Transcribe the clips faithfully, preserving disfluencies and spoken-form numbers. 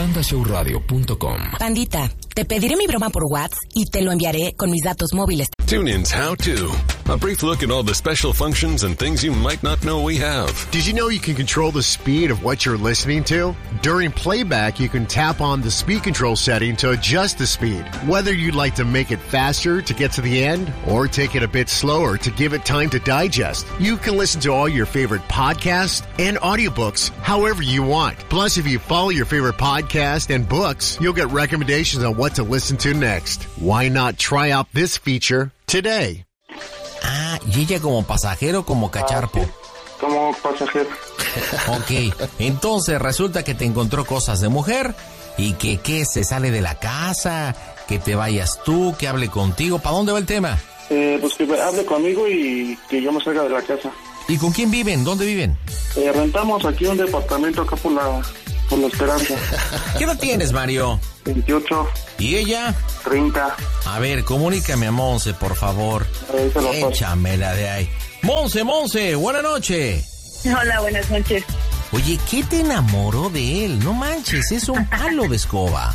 panda show radio punto com. Pandita, te pediré mi broma por WhatsApp y te lo enviaré con mis datos móviles. TuneIn's How To. A brief look at all the special functions and things you might not know we have. Did you know you can control the speed of what you're listening to? During playback, you can tap on the speed control setting to adjust the speed. Whether you'd like to make it faster to get to the end or take it a bit slower to give it time to digest, you can listen to all your favorite podcasts and audiobooks however you want. Plus, if you follow your favorite podcast and books, you'll get recommendations on what to listen to next. Why not try out this feature today? Ah, y ella como pasajero, como cacharpo. Ah, sí. Como pasajero. Ok, entonces resulta que te encontró cosas de mujer y que, ¿qué? Se sale de la casa, que te vayas tú, que hable contigo. ¿Para dónde va el tema? Eh, pues que hable conmigo y que yo me salga de la casa. ¿Y con quién viven? ¿Dónde viven? Eh, rentamos aquí un departamento acá por la, por la Esperanza. ¿Qué edad tienes, Mario? veintiocho. ¿Y ella? treinta. A ver, comunícame a Monse, por favor. Échamela de ahí. Monse, Monse, buena noche. Hola, buenas noches. Oye, ¿qué te enamoró de él? No manches, es un palo de escoba.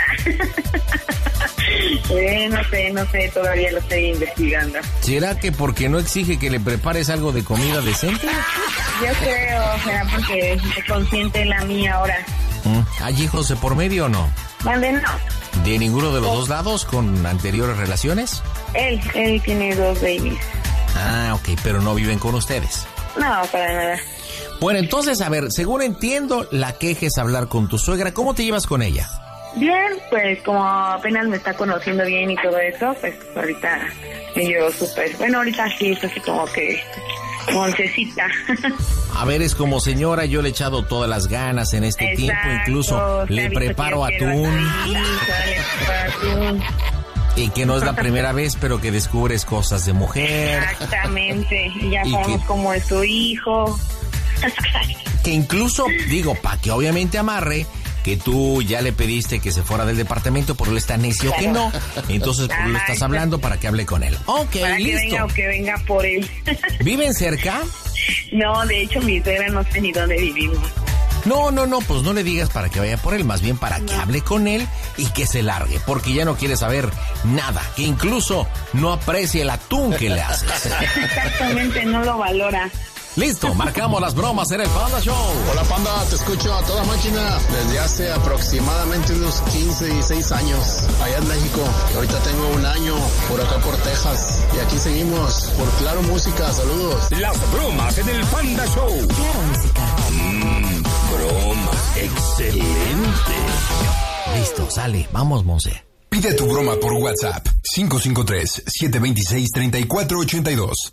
eh, no sé, no sé, todavía lo estoy investigando. ¿Será que porque no exige que le prepares algo de comida decente? Yo creo, o sea, porque se consiente la mía ahora. ¿Hay hijos de por medio o no? ¿Mande? No. ¿De ninguno de los dos lados con anteriores relaciones? Él, él tiene dos babies. Ah, ok, pero no viven con ustedes. No, para nada. Bueno, entonces, a ver, según entiendo, la queja es hablar con tu suegra. ¿Cómo te llevas con ella? Bien, pues como apenas me está conociendo bien y todo eso, pues ahorita me llevo súper... Bueno, ahorita sí, es así como que... Moncecita. A ver, es como señora, yo le he echado todas las ganas en este Exacto, tiempo, incluso le preparo atún. atún. Y que no es la primera vez, pero que descubres cosas de mujer. Exactamente, y ya y sabemos que, cómo es su hijo. Que incluso, digo, para que obviamente amarre, que tú ya le pediste que se fuera del departamento, pero él está necio claro. que no. Entonces, por él estás hablando para que hable con él. Ok, para listo. Que venga, o que venga por él. ¿Viven cerca? No, de hecho, mi suegra no sé ni dónde vivimos. No, no, no, pues no le digas para que vaya por él, más bien para no. que hable con él y que se largue, porque ya no quiere saber nada, que incluso no aprecia el atún que le haces. Exactamente, no lo valora. Listo, marcamos las bromas en el Panda Show. Hola, Panda, te escucho a toda máquina desde hace aproximadamente unos quince, dieciséis años allá en México. Y ahorita tengo un año por acá por Texas. Y aquí seguimos por Claro Música. Saludos. Las bromas en el Panda Show. Claro Música. Mmm, bromas. Excelente. Listo, sale. Vamos, Monse. Pide tu broma por WhatsApp. cinco cinco tres, siete dos seis, tres cuatro ocho dos.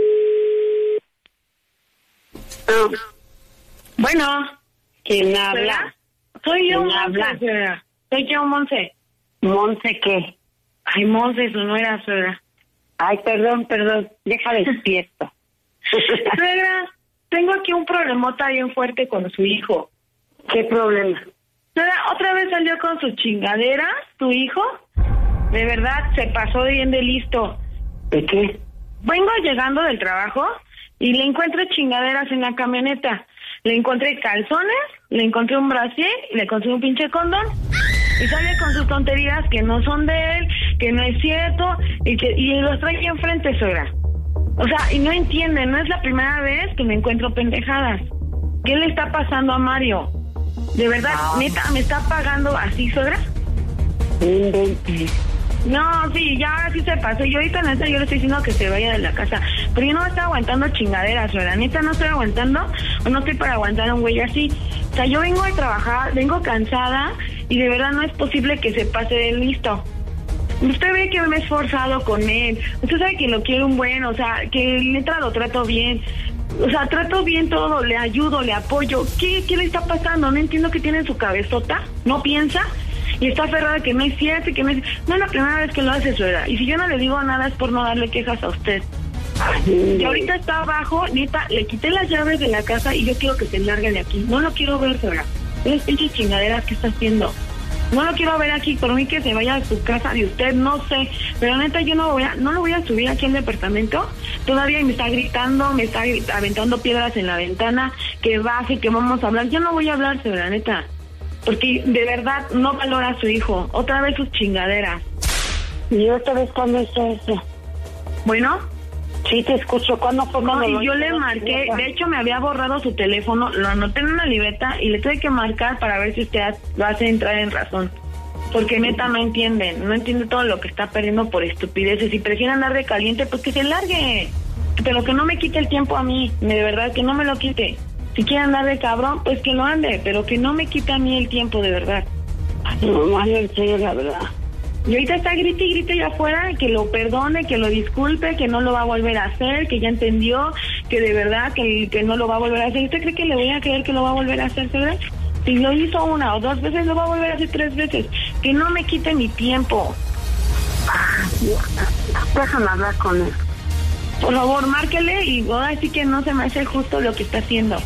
Bueno, ¿quién habla? Soy yo, ¿Quién Monse, habla? suegra. Soy yo, Monse. ¿Monse qué? Ay, Monse, su nuera, suegra. Ay, perdón, perdón, deja despierto. Suegra, tengo aquí un problemota bien fuerte con su hijo. ¿Qué problema? Suegra, otra vez salió con sus chingaderas, tu hijo. De verdad, se pasó bien de listo. ¿De qué? Vengo llegando del trabajo y le encuentro chingaderas en la camioneta. Le encontré calzones, le encontré un brasier y le encontré un pinche condón. Y sale con sus tonterías que no son de él, que no es cierto, y que y los trae aquí enfrente, suegra. O sea, y no entiende, no es la primera vez que me encuentro pendejadas. ¿Qué le está pasando a Mario? ¿De verdad, ah. neta, me está pagando así, suegra? No, sí, ya ahora sí se pasó. Yo ahorita neta yo le estoy diciendo que se vaya de la casa. Pero yo no estoy aguantando chingaderas, ¿verdad? Neta no estoy aguantando o no estoy para aguantar a un güey así. O sea, yo vengo de trabajar, vengo cansada y de verdad no es posible que se pase de listo. Usted ve que me he esforzado con él. Usted sabe que lo quiero un buen, o sea, que neta lo trato bien. O sea, trato bien todo, le ayudo, le apoyo. ¿Qué, qué le está pasando? No entiendo qué tiene en su cabezota. ¿No piensa? Y está aferrada que no es cierto y que no es... No es la primera vez que lo hace, suegra. Y si yo no le digo nada es por no darle quejas a usted. Y ahorita está abajo, neta, le quité las llaves de la casa y yo quiero que se largue de aquí. No lo quiero ver, suegra. Es pinches chingaderas que está haciendo. No lo quiero ver aquí, por mí que se vaya a su casa de usted, no sé. Pero neta, yo no voy a, no lo voy a subir aquí al departamento. Todavía me está gritando, me está aventando piedras en la ventana, que baje, que vamos a hablar. Yo no voy a hablar, suegra, neta. porque de verdad no valora a su hijo. Otra vez sus chingaderas. ¿Y otra vez cuándo hizo eso? Bueno. Sí, te escucho. ¿Cuándo fue? No, y yo le marqué, de hecho me había borrado su teléfono, lo anoté en una libreta y le tuve que marcar para ver si usted lo hace entrar en razón. Porque neta no entienden, no entiende todo lo que está perdiendo por estupideces y prefiere andar de caliente, pues que se largue. Pero que no me quite el tiempo a mí, de verdad, que no me lo quite. Si quiere andar de cabrón, pues que lo ande, pero que no me quite a mí el tiempo, de verdad. No, Mario, en serio, la verdad. Y ahorita está grite y grite allá afuera, que lo perdone, que lo disculpe, que no lo va a volver a hacer, que ya entendió, que de verdad, que, que no lo va a volver a hacer. ¿Usted cree que le voy a creer que lo va a volver a hacer, verdad? Si lo hizo una o dos veces, lo va a volver a hacer tres veces. Que no me quite mi tiempo. Déjame hablar con él. Por favor, márquele y ahora sí que no se me hace justo lo que está haciendo.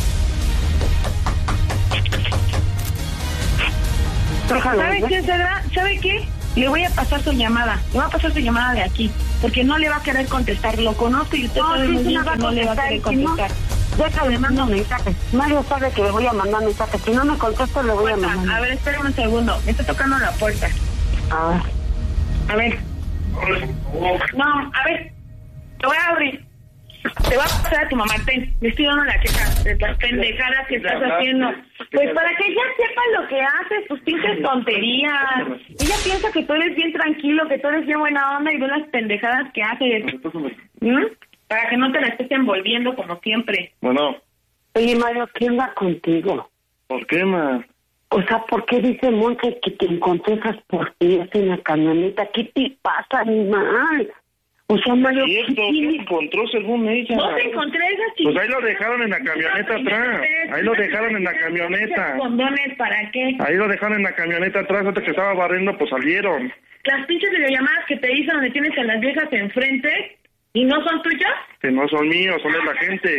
¿Sabe qué, Cedra? ¿Sabe qué? Le voy a pasar su llamada. Le voy a pasar su llamada de aquí. Porque no le va a querer contestar. Lo conozco y usted no, sabe sí, muy sí, bien que no le va a querer contestar. No, déjale, mando mensajes. Mario sabe que le voy a mandar mensajes. Si no me contesta, le voy a mandar. A ver, espérame un segundo. Me está tocando la puerta. A ver. A ver. No, a ver. Te voy a abrir. Te voy a pasar a tu mamá. Ten. Le estoy dando la queja de las pendejadas que estás haciendo. Pues para que ella sepa lo que haces, tus pinches tonterías. Ella piensa que tú eres bien tranquilo, que tú eres bien buena onda y ve las pendejadas que haces. ¿Mm? Para que no te la estés envolviendo como siempre. Bueno. Oye, Mario, ¿qué onda contigo? ¿Por qué, ma? O sea, ¿por qué dice Monte que te encontré esas porquerías en la camioneta? ¿Qué te pasa, animal? O sea, Mario, ¿y esto qué encontró según ella? No te encontré esas chicas. Pues ahí lo dejaron en la camioneta atrás. Ahí lo dejaron en la camioneta. ¿Condones para qué? Ahí lo dejaron en la camioneta atrás. Hasta que estaba barriendo, pues salieron. Las pinches videollamadas que te hice donde tienes a las viejas enfrente y no son tuyas. Que no son míos, son de la gente.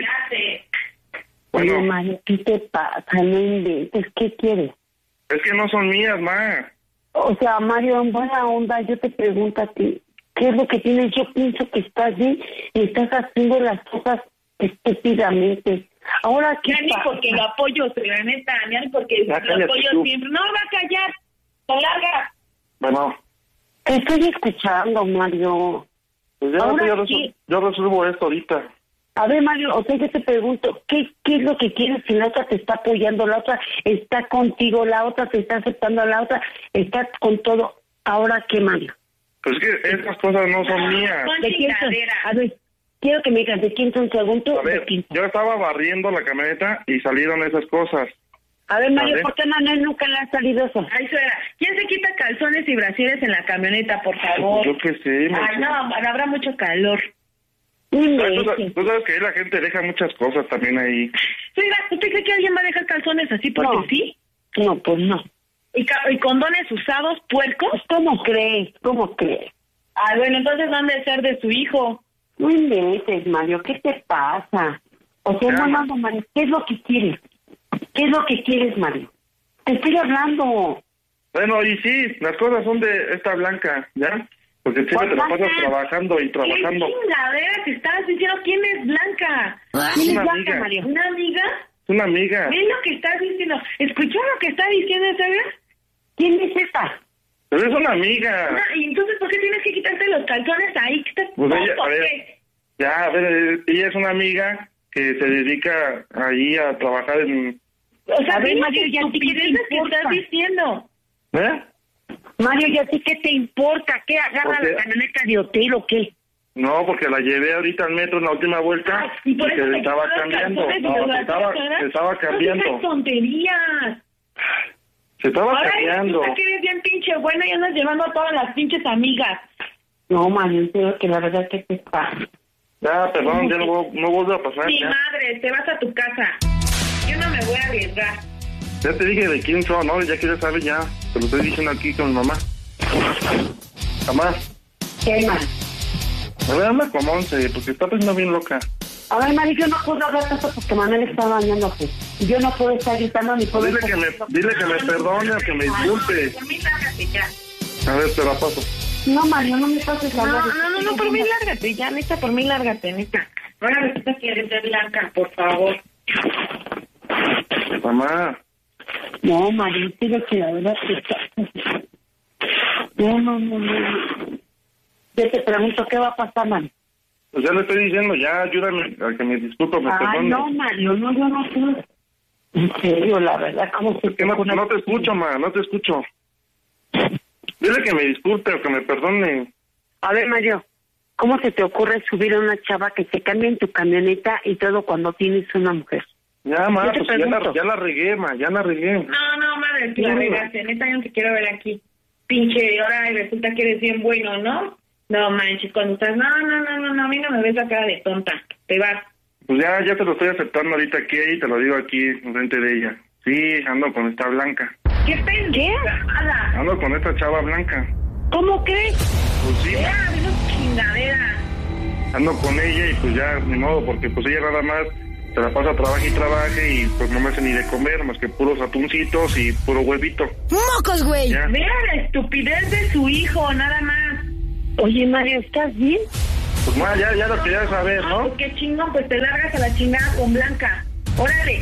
Bueno, oye, Mario, ¿qué te pasa? No inventes. ¿Qué quieres? Es que no son mías, ma. O sea, Mario, en buena onda, yo te pregunto a ti, ¿qué es lo que tienes? Yo pienso que estás bien y estás haciendo las cosas estúpidamente. Ahora, ¿qué Ya ni porque lo apoyo, la neta, ni porque ya lo apoyo tú. Siempre. No va a callar, te larga. Bueno. Te estoy escuchando, Mario. Pues ya, ahora yo, resuelvo, yo resuelvo esto ahorita. A ver, Mario, o sea, yo te pregunto, ¿qué, ¿qué es lo que quieres si la otra te está apoyando, la otra está contigo, la otra te está aceptando, la otra está con todo? ¿Ahora qué, Mario? Pues que esas cosas no son mías. ¿De quién son? A ver, quiero que me digas, ¿de quién son segundo? A ver, yo estaba barriendo la camioneta y salieron esas cosas. A ver, Mario, ¿por qué a Manuel nunca le ha salido eso? Ay, suena. ¿Quién se quita calzones y brasieres en la camioneta, por favor? Yo qué sé. Ay, no, habrá mucho calor. Tú, tú sabes que ahí la gente deja muchas cosas también ahí. Oiga, ¿usted cree que alguien va a dejar calzones así porque no. sí? No, pues no. ¿Y, ¿Y condones usados, puercos? ¿Cómo crees? ¿Cómo crees? Ah, bueno, entonces van de ser de su hijo. No inventes, Mario, ¿qué te pasa? O sea, no, no, Mario, ¿qué es lo que quieres? ¿Qué es lo que quieres, Mario? Te estoy hablando. Bueno, y sí, las cosas son de esta Blanca, ¿ya? Porque siempre te la pasas trabajando y trabajando. ¿Qué chingadera te estás diciendo? ¿Quién es Blanca? ¿Quién es una Blanca, amiga. Mario? ¿Una amiga? Una amiga. ¿Ves lo que estás diciendo? ¿Escuchó lo que está diciendo esa vez? ¿Quién es esa? Pero es una amiga. Ah, ¿y entonces por qué tienes que quitarte los calzones ahí? ¿Qué estás Pues ella, ¿Por a ver, qué? ya, a ver, ella es una amiga que se dedica ahí a trabajar en... O sea, A ver, dime Mario, qué ya a ti qué te estupideces que importa. estás diciendo. ¿Eh? Mario, ¿y a ti qué te importa? ¿Qué agarra ¿Por qué? la camioneta de hotel o qué? No, porque la llevé ahorita al metro en la última vuelta Ay, y por porque eso se te estaba quitó los cambiando. calzones y No, los se estaba, calzones. se estaba No cambiando. digas tonterías. Se estaba Ahora cambiando. resulta que eres bien pinche buena y andas llevando a todas las pinches amigas. No, Mario, en serio, que la verdad que te pasa. Ya, perdón, ya no, vuel- no vuelve a pasar. Mi Ya. madre, te vas a tu casa. Yo no me voy a arriesgar. Ya te dije de quién son, ¿no? Ya que ya sabes, ya. Te lo estoy diciendo aquí con mi mamá. Mamá, ¿Qué más? me voy a hablar con Monse, porque está poniendo bien loca. A ver, Mario, yo no puedo hablar tanto porque Manuel está bañándose. Yo no puedo estar gritando ni puedo Dile estar... que me, dile que me perdone o que me disculpe. Por mí, lárgate ya. A ver, te la paso. No, Mario, no me pases la No, mano. no, no, no, por mí lárgate ya, neta, por mí lárgate, neta. Ahora resulta que eres de Blanca, por favor. Mamá, No, Mario, tiene que la verdad que está... No, no, no, no. Yo te pregunto, ¿qué va a pasar, Mario? Pues ya le estoy diciendo, ya ayúdame a que me disculpe, me Ah, perdone. no, Mario, no, yo no sé. En serio, la verdad, ¿cómo se Que no, no te escucho, ma, no te escucho. Dile que me disculpe o que me perdone. A ver, Mario, ¿cómo se te ocurre subir a una chava que se cambie en tu camioneta y todo cuando tienes una mujer? Ya, ma, Yo te pues ya la, pregunto. ya la regué, ma, ya la regué. No, no, madre, que la regaste. Neta, yo no te quiero ver aquí. Pinche, ahora resulta que eres bien bueno, ¿no? No manches, cuando estás, no, no, no, no, no, a mí no me ves la cara de tonta. Te vas. Pues ya, ya te lo estoy aceptando ahorita aquí y te lo digo aquí enfrente de ella. Sí, ando con esta Blanca. ¿Qué pendejada? Ando con esta chava Blanca. ¿Cómo crees? Pues sí, Ya, de esas chingaderas. ando con ella y pues ya, ni modo, porque pues ella nada más se la pasa trabaje y trabaje y pues no me hace ni de comer más que puros atuncitos y puro huevito. ¡Mocos, güey! Ya. Vea la estupidez de su hijo, nada más. Oye, Mario, ¿estás bien? Pues ma, ya, ya lo quería saber, Ah, ¿no? pues qué chingón, pues te largas a la chingada con Blanca. Órale.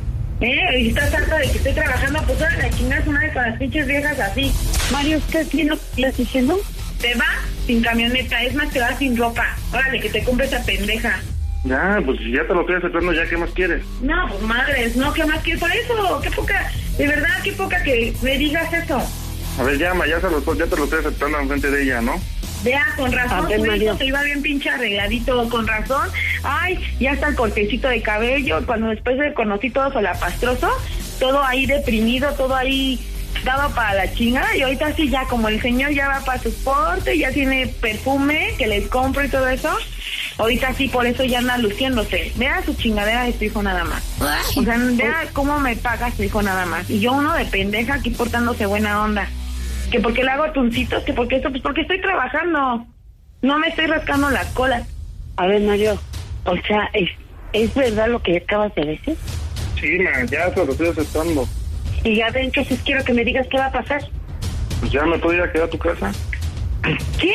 ¿Eh? Y estás harta de que estoy trabajando, pues órale, la chingada es una de con las pinches viejas así. Mario, ¿estás bien lo que estás diciendo? Te vas sin camioneta, es más, te vas sin ropa. Órale, que te compres esa pendeja. Ya, pues ya te lo estoy aceptando, ya, ¿qué más quieres? No, pues madres, no, ¿qué más quieres por eso? Qué poca, de verdad, qué poca que me digas eso. A ver, llama, ya, se lo, ya te lo estoy aceptando enfrente de ella, ¿no? Vea, con A razón, ver, tu Mario. hijo te iba bien pinche arregladito, con razón. Ay, ya está el cortecito de cabello, cuando después de conocí todo solapastroso, todo ahí deprimido, todo ahí daba para la chingada, y ahorita sí ya, como el señor ya va para su porte, ya tiene perfume que les compro y todo eso, ahorita sí, por eso ya anda luciéndose. Vea su chingadera de su hijo nada más. O sea, vea cómo me paga su hijo nada más. Y yo uno de pendeja aquí portándose buena onda. Que porque le hago atuncitos, que porque esto, pues porque estoy trabajando. No me estoy rascando la cola. A ver, Mario, o sea, ¿es, ¿es verdad lo que acabas de decir? Sí, ma, ya te lo estoy aceptando. Y ya ven, entonces quiero que me digas qué va a pasar. Pues ya me puedo ir a quedar a tu casa. ¿Qué?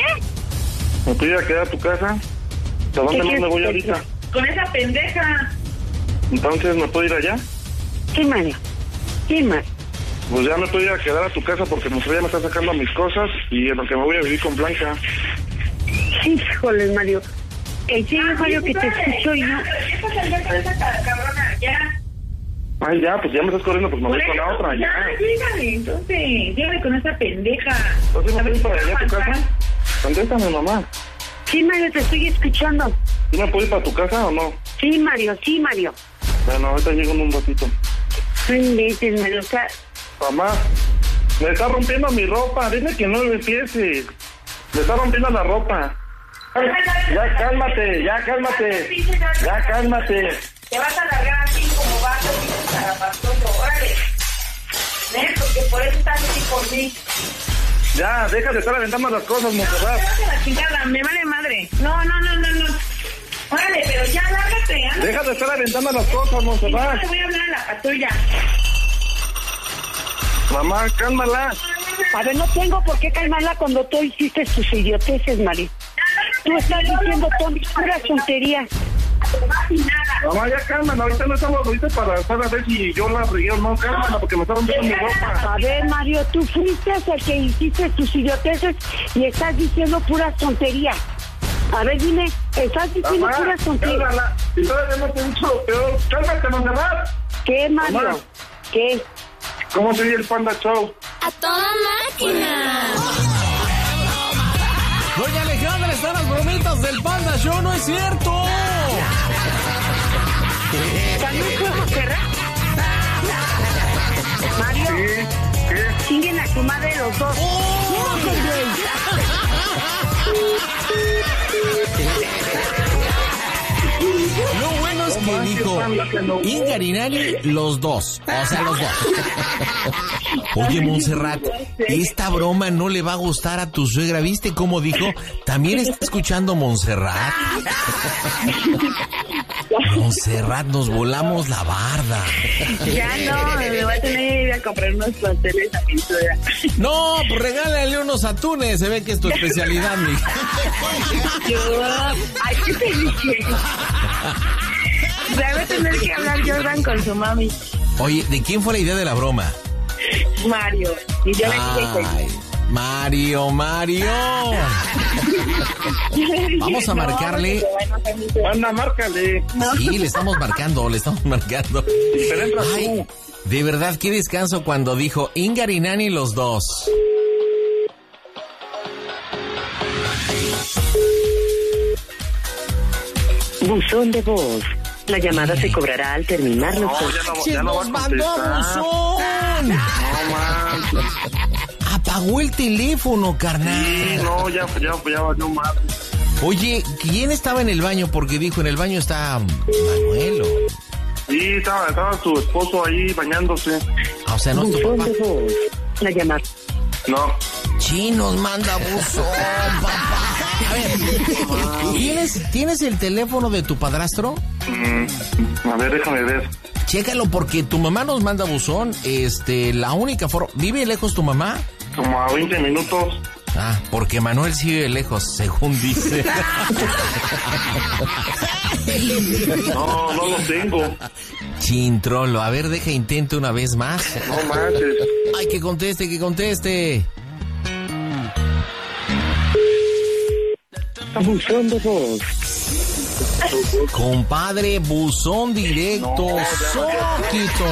¿Me puedo ir a quedar a tu casa? ¿A dónde más me voy ahorita? Con esa pendeja. Entonces, ¿me puedo ir allá? Sí, Mario. Sí, Mario. Pues ya me puedo ir a quedar a tu casa porque mi ya me está sacando mis cosas y en lo que me voy a vivir con Blanca. Híjole, Mario. Eh, sí, Mario, que te escucho y no... ¿Qué pasa con esa cabrona? Ya. Ay, ya, pues ya me estás corriendo, pues me voy con la otra, ya. Ya, llégale, entonces. Llégale con esa pendeja. Entonces, ¿me puedo ir para allá a tu aguantar. casa? Contéstame, mamá. Sí, Mario, te estoy escuchando. ¿Sí me puedo ir para tu casa o no? Sí, Mario, sí, Mario. Bueno, ahorita llego en un ratito. No inventes, Mario, o sea... Mamá, me está rompiendo mi ropa, dile que no me empiece. Me está rompiendo la ropa. Ya cálmate, ya cálmate. Ya cálmate. Te vas a largar así como vas a ir zarapastroso. Órale. ¿Eh? Porque por eso estás así por mí. Ya, deja de estar aventando las cosas, Montserrat. No, te vas a la chingada, me vale madre. No, no, no, no, no. Órale, pero ya, lárgate. Ándale. Deja de estar aventando las cosas, Montserrat. Yo te voy a hablar a la patrulla. Mamá, cálmala. A ver, no tengo por qué calmarla cuando tú hiciste tus idioteces, Mario. Tú estás diciendo puras tonterías. Mamá, ya cálmala, ahorita no estamos ahorita para estar a ver si yo la regué o no, cálmala porque me está rompiendo mi ropa. A ver, Mario, tú fuiste el que hiciste tus idioteces y estás diciendo puras tonterías. A ver, dime, estás diciendo Mamá, puras tonterías. cálmala. Y todavía no te he dicho lo peor. Cálmate, Montserrat. ¿Qué, Mario? Mamá. ¿Qué? ¿Cómo se oye el Panda Show? ¡A toda máquina! Doña Alejandra, están las bromitas del Panda Show, no es cierto. ¿También fue Montserrat? Mario, ¿Qué? ¿Qué? chinguen a su madre los dos. Lo bueno es que dijo Ingarinani los dos, o sea, los dos. Oye, Montserrat, esta broma no le va a gustar a tu suegra, ¿viste cómo dijo? También está escuchando Montserrat. Montserrat, nos volamos la barda. Ya no, me voy a tener que ir a comprar unos pasteles a pintura. No, pues regálale unos atunes, se ve que es tu especialidad, mija. Yo, ay, ¿qué te dije? Debe tener que hablar Jordan con su mami. Oye, ¿de quién fue la idea de la broma? Mario. Y yo le dije, Ay, Mario, Mario. Vamos a marcarle. Anda, márcale. Sí, le estamos marcando, le estamos marcando. Pero entras Ay, tú. de verdad, qué descanso cuando dijo Ingarinani los dos. Buzón de voz. La llamada se cobrará al terminar los... No, ya no, ¡Se ya no va nos a mandó contestar. buzón! No, man. Apagó el teléfono, carnal. Sí, no, ya, ya, ya valió más. Oye, ¿quién estaba en el baño? Porque dijo, en el baño está Manuel. ¿O? Sí, estaba, estaba su esposo ahí bañándose. Ah, o sea, no es tu Buzón papá. de voz. La llamada... No. Sí, nos manda buzón, papá. A ver, ¿tienes, ¿tienes el teléfono de tu padrastro? Mm, a ver, déjame ver. Chécalo porque tu mamá nos manda buzón. Este, la única forma... ¿Vive lejos tu mamá? Como a veinte minutos. Ah, porque Manuel sí vive lejos, según dice. No, no lo tengo. Chintrolo, a ver, deja intento una vez más. No manches. Ay, que conteste, que conteste. Buzón de voz. Compadre, buzón directo, No, ya, ya. Soquito.